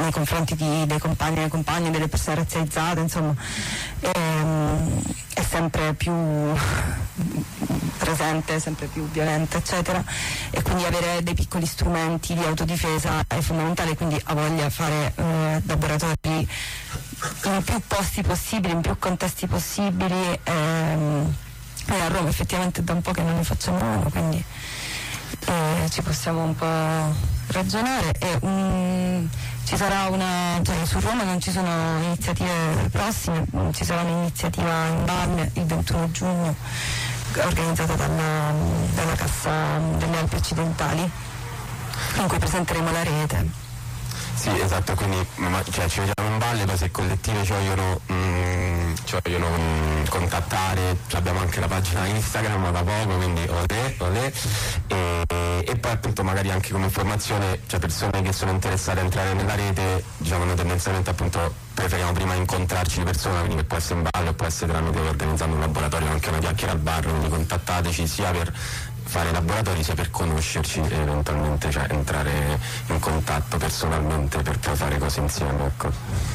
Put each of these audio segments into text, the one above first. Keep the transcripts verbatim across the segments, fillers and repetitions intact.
nei confronti di, dei compagni e delle compagne, delle persone razzializzate, insomma, ehm, è sempre più presente, sempre più violenta, eccetera, e quindi avere dei piccoli strumenti di autodifesa è fondamentale, quindi ha voglia fare eh, laboratori in più posti possibili, in più contesti possibili. Ehm, e a Roma effettivamente da un po' che non ne facciamo uno, quindi eh, ci possiamo un po' ragionare. E um, ci sarà una, cioè su Roma non ci sono iniziative prossime, ci sarà un'iniziativa in Valle il ventuno giugno organizzata dalla, dalla Cassa delle Alpi Occidentali, in cui presenteremo la rete. Sì, esatto, quindi cioè, ci vediamo in Valle, poi se collettive ci vogliono, mm, ci vogliono mm, contattare, abbiamo anche la pagina Instagram da poco, quindi olè, olè, e, e poi appunto magari anche come informazione, cioè persone che sono interessate a entrare nella rete, diciamo noi tendenzialmente appunto preferiamo prima incontrarci di persona, quindi che può essere in Valle o può essere tramite organizzando un laboratorio, anche una chiacchiera al bar, quindi contattateci sia per fare laboratori sia per conoscerci e eventualmente cioè, entrare in contatto personalmente per poi fare cose insieme, ecco.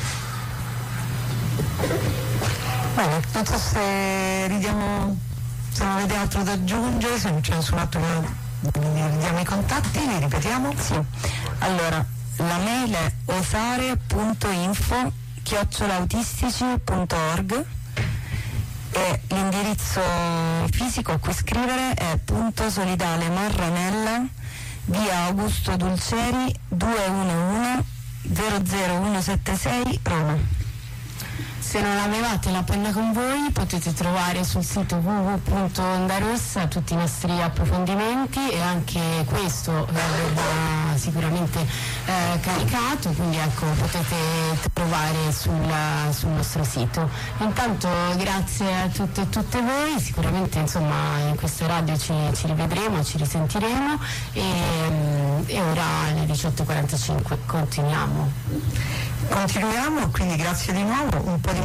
Bene, non so se ridiamo, se non avete altro da aggiungere, se non c'è nessun altro che ridiamo i contatti, li ripetiamo? Sì, allora la mail è osare punto info chiocciola autistici punto org e l'indirizzo fisico a cui scrivere è punto solidale Marranella, via Augusto Dulceri duecentouno zero zero uno sette sei Roma. Se non avevate la penna con voi potete trovare sul sito w w w punto onda rossa tutti i nostri approfondimenti e anche questo verrà sicuramente eh, caricato, quindi ecco potete trovare sul, sul nostro sito. Intanto grazie a tutte e tutte voi, sicuramente insomma in questa radio ci, ci rivedremo, ci risentiremo e, e ora alle diciotto e quarantacinque continuiamo. Continuiamo, quindi grazie di nuovo, un po' di